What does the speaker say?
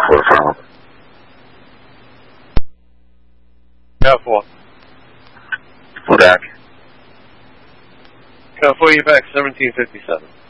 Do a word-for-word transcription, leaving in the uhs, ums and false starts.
four four. Cal four. Full back. Cal four, you back seventeen fifty-seven.